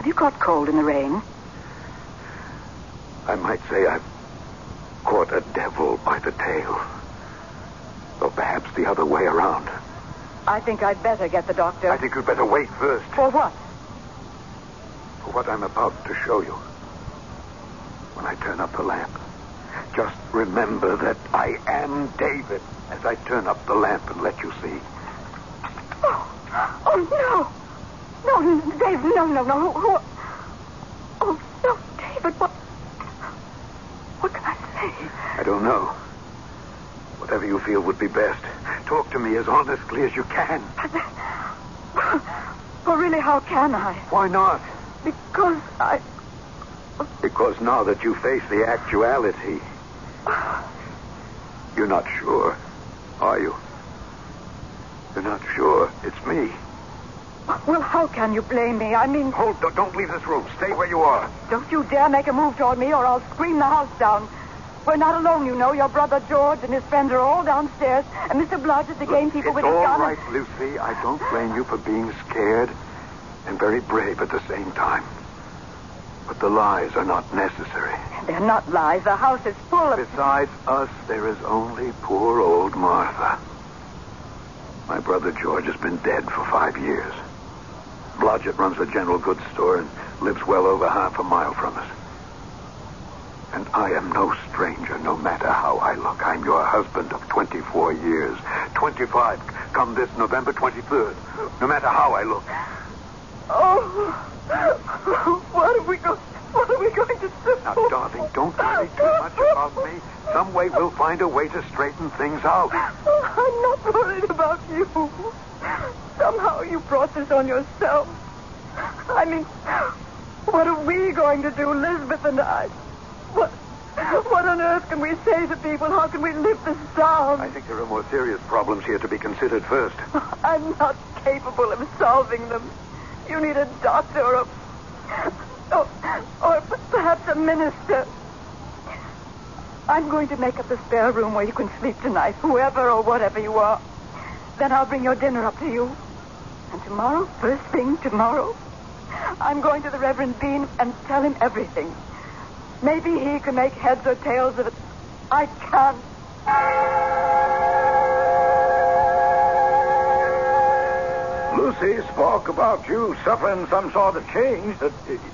you caught cold in the rain? I might say I've caught a devil by the tail. Or perhaps the other way around. I think I'd better get the doctor. I think you'd better wait first. For what? For what I'm about to show you. When I turn up the lamp, just remember that I am David as I turn up the lamp and let you see. Oh, no. No, Dave, no. Oh, no, David, what can I say? I don't know. Whatever you feel would be best. Talk to me as honestly as you can. Well, really, how can I? Why not? Because now that you face the actuality, you're not sure, are you? You're not sure it's me. Well, how can you blame me? I mean... Don't leave this room. Stay where you are. Don't you dare make a move toward me or I'll scream the house down. We're not alone, you know. Your brother George and his friends are all downstairs. And Mr. Blodgett, the gamekeeper with his gun... It's all right, Lucy. I don't blame you for being scared and very brave at the same time. But the lies are not necessary. They're not lies. The house is full of... Besides us, there is only poor old Martha. My brother George has been dead for 5 years. Blodgett runs a general goods store and lives well over half a mile from us. And I am no stranger, no matter how I look. I'm your husband of 24 years. 25, come this November 23rd. No matter how I look. Oh, what are we going to do? Now, darling, don't worry too much about me. Some way we'll find a way to straighten things out. I'm not worried about you. Somehow you brought this on yourself. I mean, what are we going to do, Elizabeth and I? What on earth can we say to people? How can we live this down? I think there are more serious problems here to be considered first. I'm not capable of solving them. You need a doctor or perhaps a minister. I'm going to make up a spare room where you can sleep tonight, whoever or whatever you are. Then I'll bring your dinner up to you. And tomorrow, first thing tomorrow, I'm going to the Reverend Bean and tell him everything. Maybe he can make heads or tails of it. I can't. Lucy spoke about you suffering some sort of change that...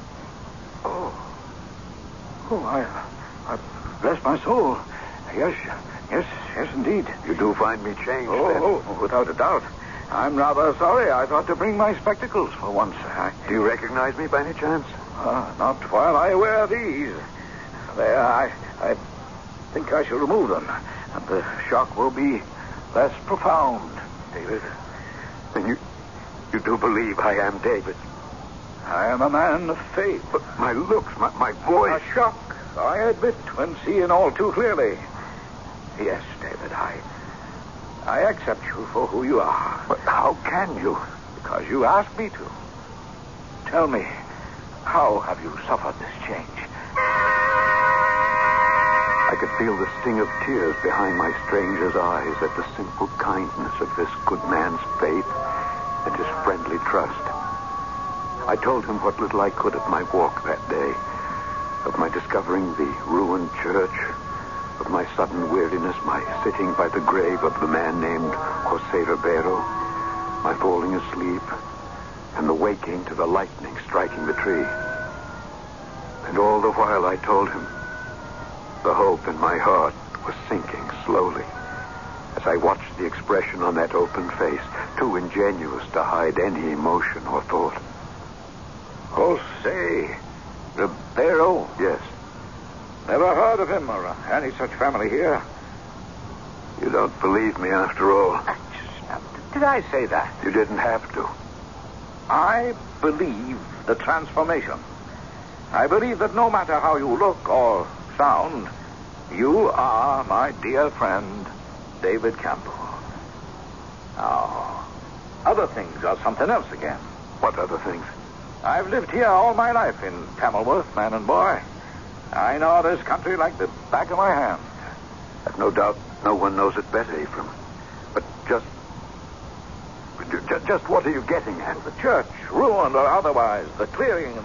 I bless my soul. Yes, indeed. You do find me changed, then? Oh, without a doubt. I'm rather sorry. I thought to bring my spectacles for once. Do you recognize me by any chance? Not while I wear these. There, I think I shall remove them, and the shock will be less profound, David. Then you do believe I am David? I am a man of faith. But my looks, my voice... A shock, I admit, when seeing all too clearly. Yes, David, I accept you for who you are. But how can you? Because you asked me to. Tell me, how have you suffered this change? I could feel the sting of tears behind my stranger's eyes at the simple kindness of this good man's faith and his friendly trust. I told him what little I could of my walk that day, of my discovering the ruined church, of my sudden weariness, my sitting by the grave of the man named Jose Ribeiro, my falling asleep, and the waking to the lightning striking the tree. And all the while I told him the hope in my heart was sinking slowly as I watched the expression on that open face, too ingenuous to hide any emotion or thought. Jose Ribeiro? Yes. Never heard of him or any such family here. You don't believe me after all. Did I say that? You didn't have to. I believe the transformation. I believe that no matter how you look or sound, you are my dear friend, David Campbell. Now, other things are something else again. What other things? I've lived here all my life in Tamilworth, man and boy. I know this country like the back of my hand. I've no doubt no one knows it better, Ephraim. But just what are you getting at? The church, ruined or otherwise, the clearing